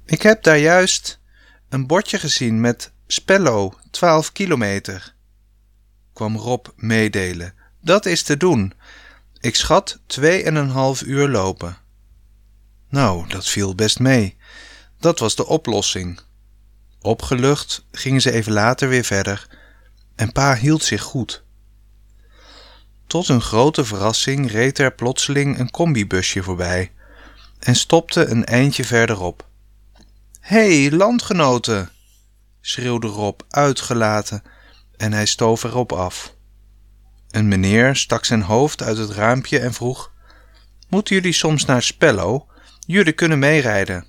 Ik heb daar juist een bordje gezien met Spello, 12 kilometer, kwam Rob meedelen. Dat is te doen. Ik schat 2,5 uur lopen. Nou, dat viel best mee. Dat was de oplossing. Opgelucht gingen ze even later weer verder en pa hield zich goed. Tot hun grote verrassing reed er plotseling een combibusje voorbij en stopte een eindje verderop. Hé, landgenoten, schreeuwde Rob uitgelaten en hij stoof erop af. Een meneer stak zijn hoofd uit het raampje en vroeg: Moeten jullie soms naar Spello? Jullie kunnen meerijden.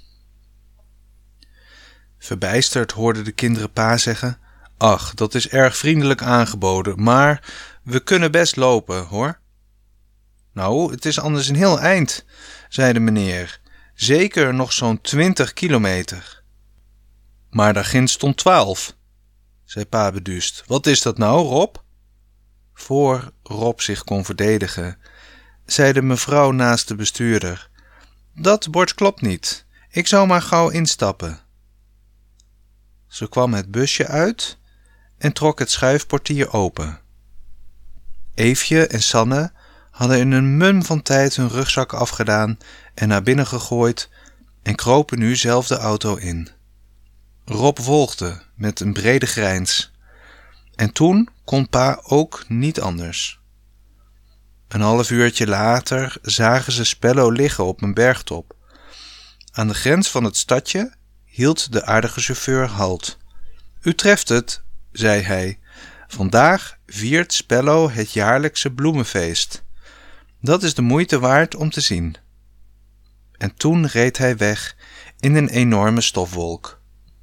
Verbijsterd hoorden de kinderen pa zeggen: Ach, dat is erg vriendelijk aangeboden, maar we kunnen best lopen, hoor. Nou, het is anders een heel eind, zei de meneer. Zeker nog zo'n 20 kilometer. Maar daar ginds stond 12, zei pa beduust. Wat is dat nou, Rob? Voor Rob zich kon verdedigen, zei de mevrouw naast de bestuurder: Dat bord klopt niet. Ik zou maar gauw instappen. Ze kwam het busje uit en trok het schuifportier open. Eefje en Sanne hadden in een mum van tijd hun rugzak afgedaan en naar binnen gegooid en kropen nu zelf de auto in. Rob volgde met een brede grijns. En toen kon pa ook niet anders. Een half uurtje later zagen ze Spello liggen op een bergtop. Aan de grens van het stadje hield de aardige chauffeur halt. U treft het, zei hij. Vandaag viert Spello het jaarlijkse bloemenfeest. Dat is de moeite waard om te zien. En toen reed hij weg in een enorme stofwolk.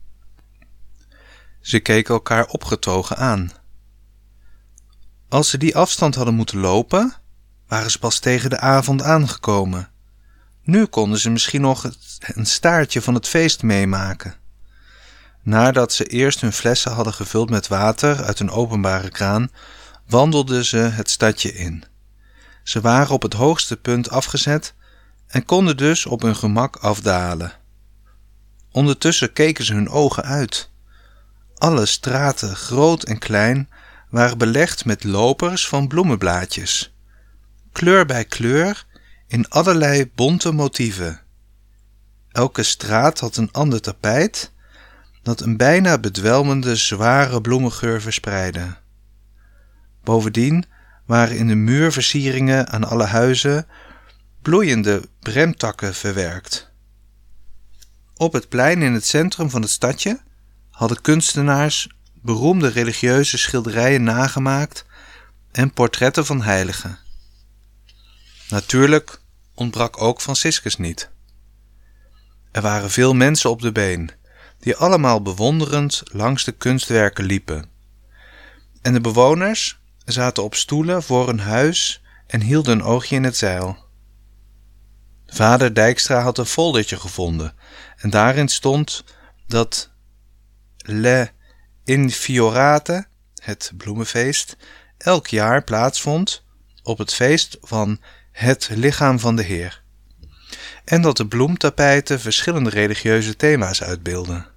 Ze keken elkaar opgetogen aan. Als ze die afstand hadden moeten lopen, waren ze pas tegen de avond aangekomen. Nu konden ze misschien nog een staartje van het feest meemaken. Nadat ze eerst hun flessen hadden gevuld met water uit een openbare kraan, wandelden ze het stadje in. Ze waren op het hoogste punt afgezet en konden dus op hun gemak afdalen. Ondertussen keken ze hun ogen uit. Alle straten, groot en klein, waren belegd met lopers van bloemenblaadjes. Kleur bij kleur, in allerlei bonte motieven. Elke straat had een ander tapijt dat een bijna bedwelmende zware bloemengeur verspreidde. Bovendien waren in de muurversieringen aan alle huizen bloeiende bremtakken verwerkt. Op het plein in het centrum van het stadje hadden kunstenaars beroemde religieuze schilderijen nagemaakt en portretten van heiligen. Natuurlijk ontbrak ook Franciscus niet. Er waren veel mensen op de been, die allemaal bewonderend langs de kunstwerken liepen. En de bewoners zaten op stoelen voor hun huis en hielden een oogje in het zeil. Vader Dijkstra had een foldertje gevonden en daarin stond dat Le Infiorate, het bloemenfeest, elk jaar plaatsvond op het feest van het lichaam van de Heer. En dat de bloemtapijten verschillende religieuze thema's uitbeelden.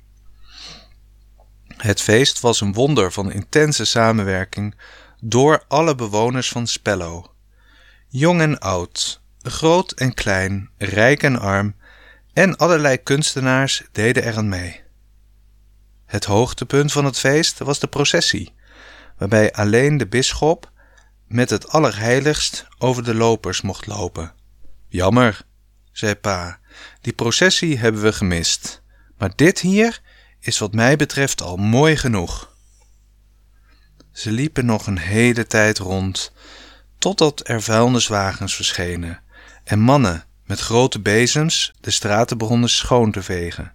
Het feest was een wonder van intense samenwerking door alle bewoners van Spello. Jong en oud, groot en klein, rijk en arm en allerlei kunstenaars deden eraan mee. Het hoogtepunt van het feest was de processie, waarbij alleen de bisschop met het allerheiligst over de lopers mocht lopen. Jammer, zei pa, die processie hebben we gemist, maar dit hier is wat mij betreft al mooi genoeg. Ze liepen nog een hele tijd rond, totdat er vuilniswagens verschenen en mannen met grote bezems de straten begonnen schoon te vegen.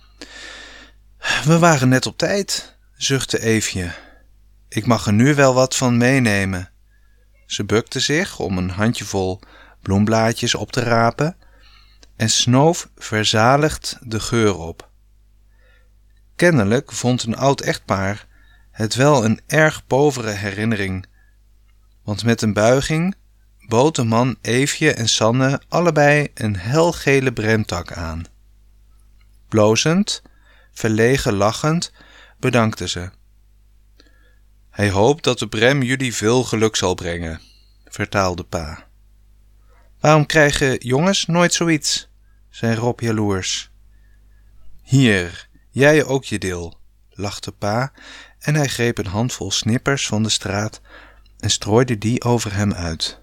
We waren net op tijd, zuchtte Eefje. Ik mag er nu wel wat van meenemen. Ze bukte zich om een handjevol bloemblaadjes op te rapen en snoof verzaligd de geur op. Kennelijk vond een oud echtpaar het wel een erg povere herinnering, want met een buiging bood de man Eefje en Sanne allebei een helgele bremtak aan. Blozend, verlegen lachend, bedankte ze. Hij hoopt dat de Brem jullie veel geluk zal brengen, vertaalde pa. Waarom krijgen jongens nooit zoiets? Zei Rob jaloers. Hier, jij ook je deel, lachte pa en hij greep een handvol snippers van de straat en strooide die over hem uit.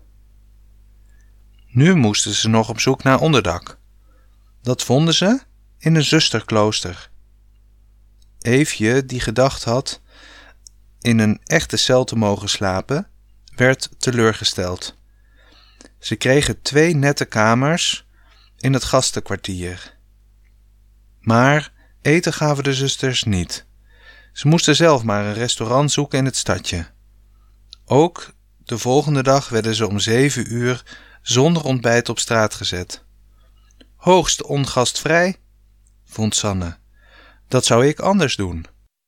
Nu moesten ze nog op zoek naar onderdak. Dat vonden ze in een zusterklooster. Eefje, die gedacht had in een echte cel te mogen slapen, werd teleurgesteld. Ze kregen 2 nette kamers in het gastenkwartier. Maar eten gaven de zusters niet. Ze moesten zelf maar een restaurant zoeken in het stadje. Ook de volgende dag werden ze om 7 uur zonder ontbijt op straat gezet. Hoogst ongastvrij, vond Sanne. Dat zou ik anders doen.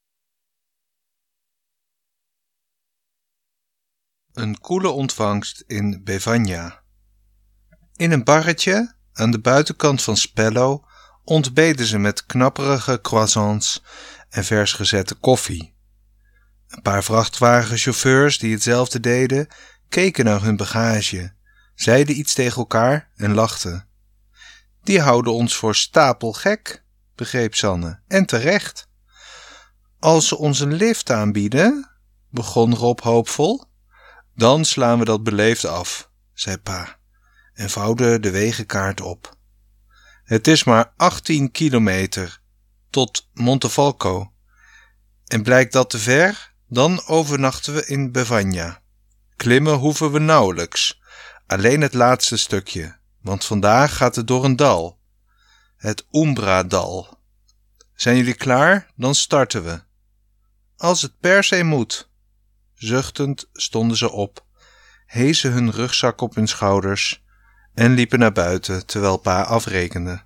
Een koele ontvangst in Bevagna. In een barretje aan de buitenkant van Spello ontbeten ze met knapperige croissants en vers gezette koffie. Een paar vrachtwagenchauffeurs die hetzelfde deden, keken naar hun bagage, zeiden iets tegen elkaar en lachten. Die houden ons voor stapelgek, begreep Sanne, en terecht. Als ze ons een lift aanbieden, begon Rob hoopvol, dan slaan we dat beleefd af, zei pa, en vouwde de wegenkaart op. Het is maar 18 kilometer tot Montefalco. En blijkt dat te ver, dan overnachten we in Bevagna. Klimmen hoeven we nauwelijks, alleen het laatste stukje, want vandaag gaat het door een dal. Het Umbra-dal. Zijn jullie klaar? Dan starten we. Als het per se moet. Zuchtend stonden ze op, hezen hun rugzak op hun schouders en liepen naar buiten terwijl pa afrekende.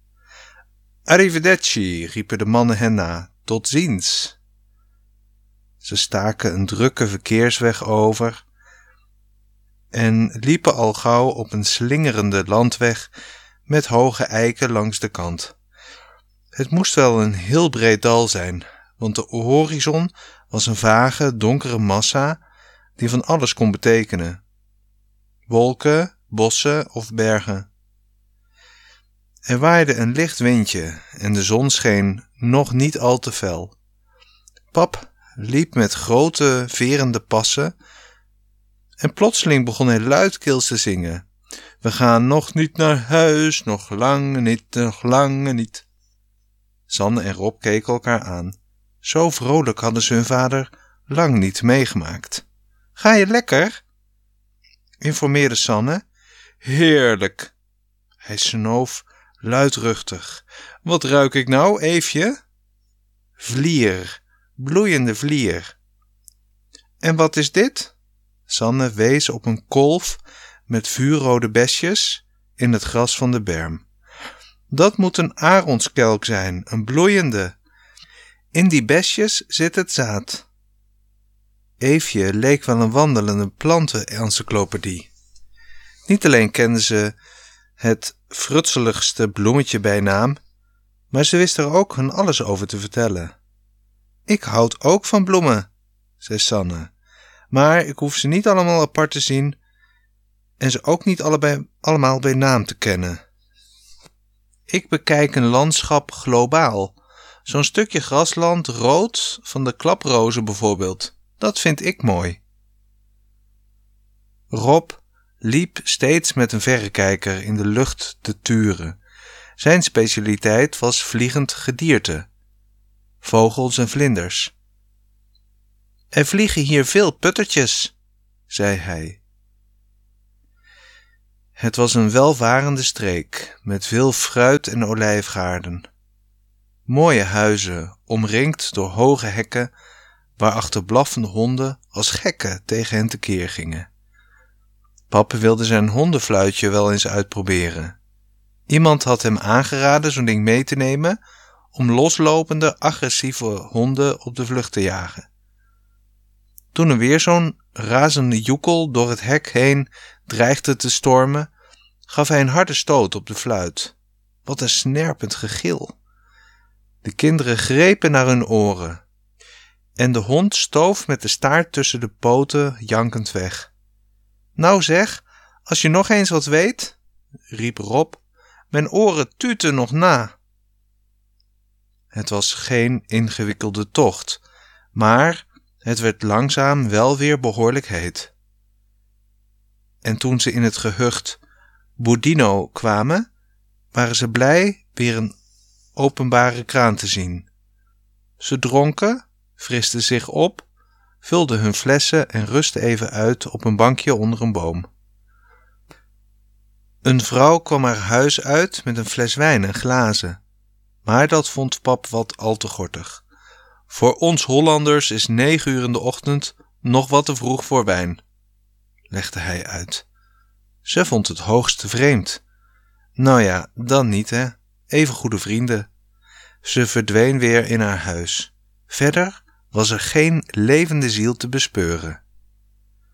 Arrivederci, riepen de mannen hen na. Tot ziens. Ze staken een drukke verkeersweg over en liepen al gauw op een slingerende landweg met hoge eiken langs de kant. Het moest wel een heel breed dal zijn, want de horizon was een vage, donkere massa die van alles kon betekenen. Wolken, bossen of bergen. Er waaide een licht windje en de zon scheen nog niet al te fel. Pap liep met grote, verende passen en plotseling begon hij luidkeels te zingen. We gaan nog niet naar huis, nog lang niet, nog lang niet. Sanne en Rob keken elkaar aan. Zo vrolijk hadden ze hun vader lang niet meegemaakt. Ga je lekker? Informeerde Sanne. Heerlijk. Hij snoof luidruchtig. Wat ruik ik nou, Eefje? Vlier, bloeiende vlier. En wat is dit? Sanne wees op een kolf met vuurrode besjes in het gras van de berm. Dat moet een aronskelk zijn, een bloeiende. In die besjes zit het zaad. Eefje leek wel een wandelende plantenencyclopedie. Niet alleen kende ze het frutseligste bloemetje bij naam, maar ze wist er ook van alles over te vertellen. Ik houd ook van bloemen, zei Sanne, maar ik hoef ze niet allemaal apart te zien en ze ook niet allemaal bij naam te kennen. Ik bekijk een landschap globaal. Zo'n stukje grasland rood van de klaprozen bijvoorbeeld. Dat vind ik mooi. Rob liep steeds met een verrekijker in de lucht te turen. Zijn specialiteit was vliegend gedierte. Vogels en vlinders. Er vliegen hier veel puttertjes, zei hij. Het was een welvarende streek met veel fruit- en olijfgaarden. Mooie huizen, omringd door hoge hekken, waarachter blaffende honden als gekken tegen hen tekeer gingen. Pap wilde zijn hondenfluitje wel eens uitproberen. Iemand had hem aangeraden zo'n ding mee te nemen om loslopende, agressieve honden op de vlucht te jagen. Toen er weer zo'n razende joekel door het hek heen dreigde te stormen, gaf hij een harde stoot op de fluit. Wat een snerpend gegil. De kinderen grepen naar hun oren. En de hond stoof met de staart tussen de poten jankend weg. Nou zeg, als je nog eens wat weet, riep Rob, mijn oren tuuten nog na. Het was geen ingewikkelde tocht, maar het werd langzaam wel weer behoorlijk heet. En toen ze in het gehucht Boudino kwamen, waren ze blij weer een openbare kraan te zien. Ze dronken, fristen zich op, vulden hun flessen en rustten even uit op een bankje onder een boom. Een vrouw kwam haar huis uit met een fles wijn en glazen, maar dat vond pap wat al te gortig. Voor ons Hollanders is 9 uur in de ochtend nog wat te vroeg voor wijn, legde hij uit. Ze vond het hoogst vreemd. Nou ja, dan niet hè, even goede vrienden. Ze verdween weer in haar huis. Verder was er geen levende ziel te bespeuren.